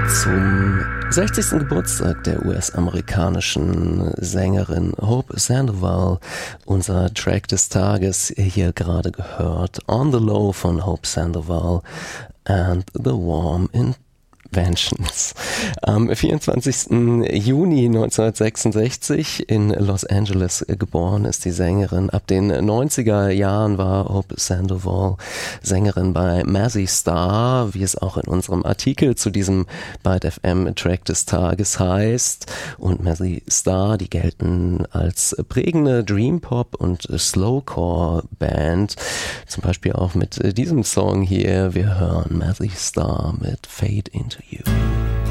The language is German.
Zum 60. Geburtstag der US-amerikanischen Sängerin Hope Sandoval, unser Track des Tages hier gerade gehört, On the Low von Hope Sandoval and the Warm Inventions. Am 24. Juni 1966 in Los Angeles geboren ist die Sängerin. Ab den 90er Jahren war Hope Sandoval Sängerin bei Mazzy Star, wie es auch in unserem Artikel zu diesem Byte FM Track des Tages heißt. Und Mazzy Star, die gelten als prägende Dream-Pop- und Slowcore-Band. Zum Beispiel auch mit diesem Song hier. Wir hören Mazzy Star mit Fade Into You.